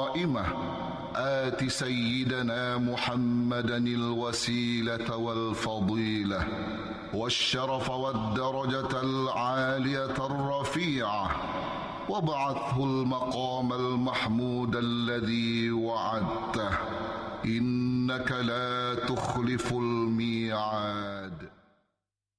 قائمة. آت سيدنا محمدا الوسيلة والفضيلة والشرف والدرجة العالية الرفيعة، وابعثه المقام المحمود الذي وعدته، إنك لا تخلف الميعاد.